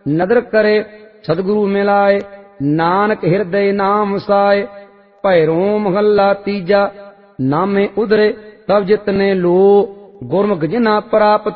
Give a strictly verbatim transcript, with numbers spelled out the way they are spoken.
नदर करे सतगुरु मिलाए, नानक हृदय नाम साए। भैरो महला तीजा, नामे उधरे तब जितने लो, गुरमुख जिन्हा प्राप्त